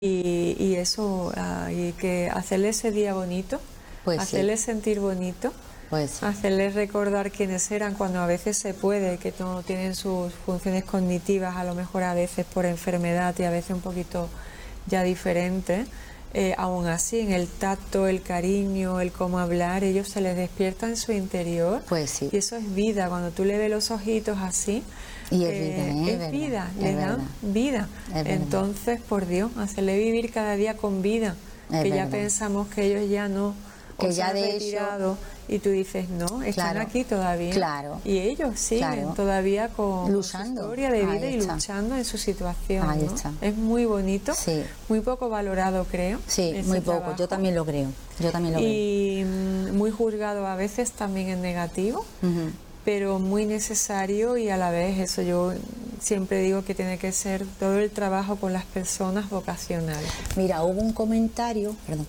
y eso, y que hacerle ese día bonito, Pues hacerle sentir bonito, Pues sí. hacerles recordar quiénes eran cuando a veces se puede, que no tienen sus funciones cognitivas, a lo mejor a veces por enfermedad y a veces un poquito ya diferentes. Aún así, en el tacto, el cariño, el cómo hablar, ellos se les despierta en su interior. Pues sí. Y eso es vida. Cuando tú le ves los ojitos así, Y es vida, es vida, es le verdad. dan vida. Es verdad. Entonces, por Dios, hacerle vivir cada día con vida. Es Que ya verdad. pensamos que ellos ya no, Que o se ya han de retirado, y tú dices, no, están Claro, aquí todavía. claro. Y ellos siguen Claro. todavía con Luchando. su historia de vida Ahí y está. luchando en su situación. Ahí ¿no? está. Es muy bonito, Sí. muy poco valorado, creo. Sí, ese muy poco. trabajo. Yo también lo creo. Yo también lo creo. Y muy juzgado a veces también en negativo, Ujú. pero muy necesario, y a la vez eso yo siempre digo que tiene que ser todo el trabajo con las personas vocacionales. Mira, hubo un comentario, perdón,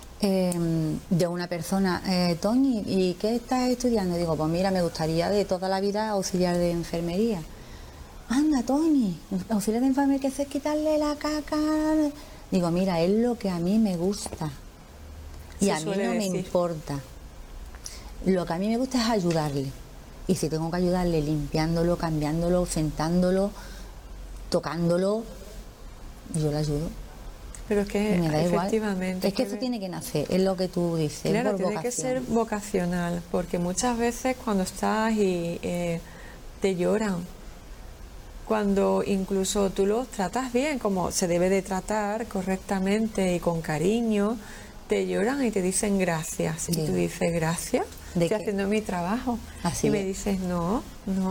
de una persona, Toñi, ¿y qué estás estudiando? Digo, pues mira, me gustaría de toda la vida auxiliar de enfermería. Anda, Toñi, auxiliar de enfermería, que es quitarle la caca. Digo, mira, es lo que a mí me gusta. Y Se a mí suele no me decir. importa. Lo que a mí me gusta es ayudarle. Y si tengo que ayudarle limpiándolo, cambiándolo, sentándolo, tocándolo, yo le ayudo. Pero es que Y me da igual. efectivamente... Es que eso tiene que nacer, es lo que tú dices. Claro, por tiene que vocación. ser vocacional, porque muchas veces cuando estás y te lloran, cuando incluso tú los tratas bien, como se debe de tratar correctamente y con cariño, te lloran y te dicen gracias. Y Sí. tú dices, gracias, ¿De estoy qué? haciendo mi trabajo. Así y me es. dices, no,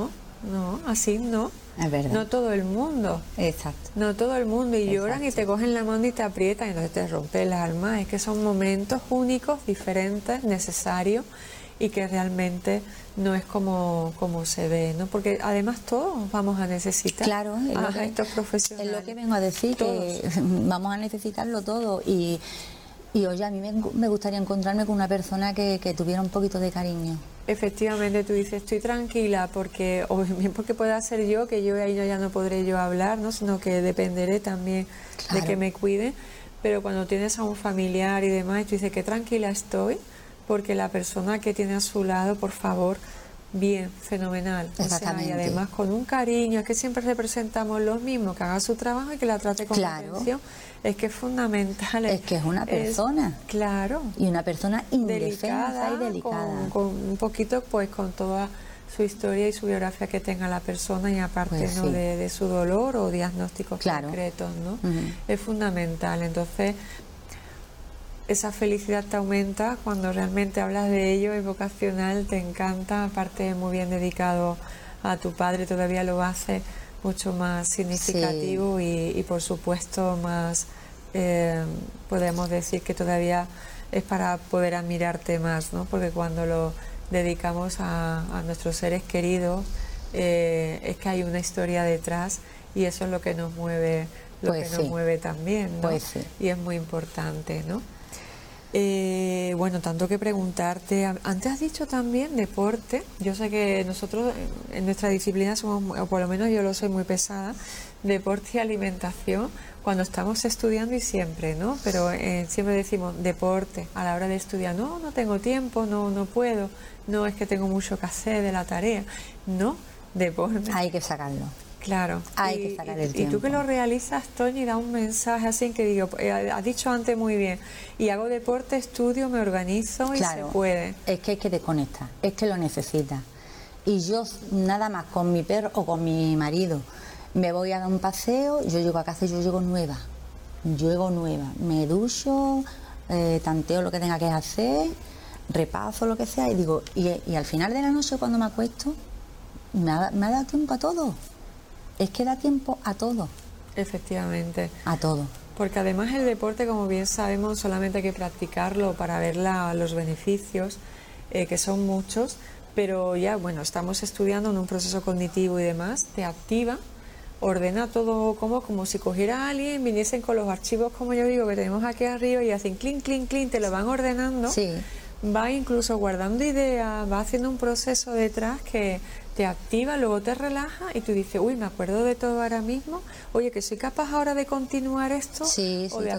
así no. Es verdad. No todo el mundo. Exacto. No todo el mundo, y lloran y Exacto. te cogen la mano y te aprietan y entonces te rompe el alma. Es que son momentos únicos, diferentes, necesarios, y que realmente no es como se ve, ¿no? Porque además todos vamos a necesitar Claro, es lo, a que, estos profesionales. es lo que vengo a decir, que vamos a necesitarlo todo. Y oye, a mí me gustaría encontrarme con una persona que tuviera un poquito de cariño. Efectivamente, tú dices, estoy tranquila, porque, o bien porque pueda ser yo, que yo ahí ya no podré yo hablar, ¿no? Sino que dependeré también Claro. de que me cuide. Pero cuando tienes a un familiar y demás, tú dices, qué tranquila estoy, porque la persona que tiene a su lado, por favor, bien, fenomenal. O sea, y Exactamente. además con un cariño, es que siempre representamos los mismos, que haga su trabajo y que la trate con Claro. atención. Es que es fundamental. Es que es una persona. Claro. Y una persona indefensa Delicada, y delicada. con un poquito, pues con toda su historia y su biografía que tenga la persona, y aparte, Pues ¿no? sí. de su dolor o diagnósticos Claro. concretos, ¿no? Ujú. Es fundamental. Entonces, esa felicidad te aumenta cuando realmente hablas de ello, es vocacional, te encanta, aparte muy bien dedicado a tu padre, todavía lo hace mucho más significativo, y por supuesto más, podemos decir que todavía es para poder admirarte más, ¿no? Porque cuando lo dedicamos a nuestros seres queridos, es que hay una historia detrás, y eso es lo que nos mueve, Pues sí. también, ¿no? Pues sí. Y es muy importante, ¿no? Bueno, tanto que preguntarte. Antes has dicho también deporte. Yo sé que nosotros en nuestra disciplina somos, o por lo menos yo lo soy, muy pesada, deporte y alimentación, cuando estamos estudiando, y siempre, ¿no? Pero siempre decimos deporte a la hora de estudiar. No tengo tiempo, no puedo, no, es que tengo mucho que hacer de la tarea. No, deporte. Hay que sacarlo. Claro. Hay que sacar el Y tú que tiempo. lo realizas, Toñi, da un mensaje así que digo, has dicho antes muy bien, y hago deporte, estudio, me organizo y Claro, se puede. es que hay que desconectar, es que lo necesita. Y yo nada más con mi perro o con mi marido me voy a dar un paseo, yo llego a casa y yo llego nueva, me ducho, tanteo lo que tenga que hacer, repaso lo que sea, y digo, y al final de la noche cuando me acuesto, me ha dado tiempo a todo. Es que da tiempo a todo. Efectivamente. A todo. Porque además el deporte, como bien sabemos, solamente hay que practicarlo para ver los beneficios, que son muchos, pero ya, bueno, estamos estudiando en un proceso cognitivo y demás, te activa, ordena todo como si cogiera a alguien, viniesen con los archivos, como yo digo, que tenemos aquí arriba, y hacen clink, clink, clink, te lo van ordenando. Sí. Va incluso guardando ideas, va haciendo un proceso detrás que te activa, luego te relaja y tú dices, uy, me acuerdo de todo ahora mismo, oye, que soy capaz ahora de continuar esto Sí, o sí, de hacer